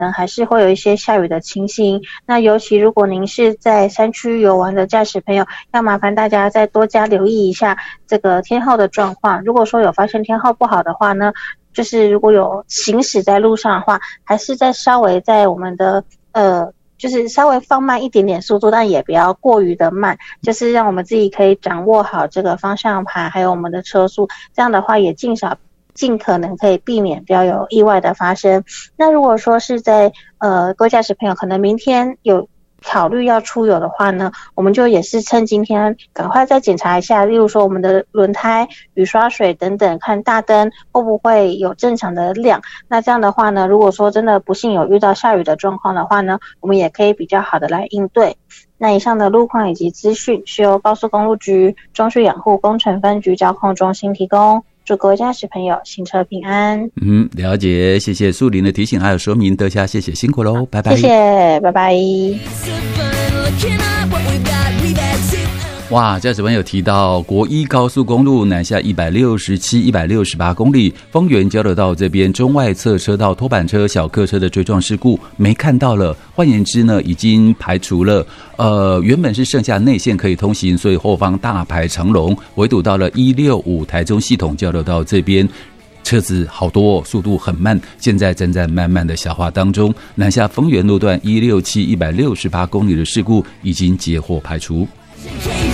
能还是会有一些下雨的情形。那尤其如果您是在山区游玩的驾驶朋友，要麻烦大家再多加留意一下这个天候的状况。如果说有发现天候不好的话呢，就是如果有行驶在路上的话，还是再稍微在我们的就是稍微放慢一点点速度，但也不要过于的慢，就是让我们自己可以掌握好这个方向盘还有我们的车速，这样的话也尽可能可以避免不要有意外的发生。那如果说是在各位驾驶朋友可能明天有考虑要出游的话呢，我们就也是趁今天赶快再检查一下，例如说我们的轮胎、雨刷水等等，看大灯会不会有正常的亮。那这样的话呢，如果说真的不幸有遇到下雨的状况的话呢，我们也可以比较好的来应对。那以上的路况以及资讯是由高速公路局中区养护工程分局交控中心提供。祝各位驾驶朋友行车平安。 了解，谢谢素玲的提醒还有说明，德霞谢谢，辛苦咯，拜拜。 谢谢，拜拜。 哇，驾驶朋友提到国一高速公路南下167、168公里，丰原交流道这边中外侧车道拖板车、小客车的追撞事故没看到了，换言之呢，已经排除了。原本是剩下内线可以通行，所以后方大排长龙，围堵到了165台中系统交流道这边。车子好多速度很慢，现在正在慢慢的消化当中。南下丰原路段167、168公里的事故已经截获排除。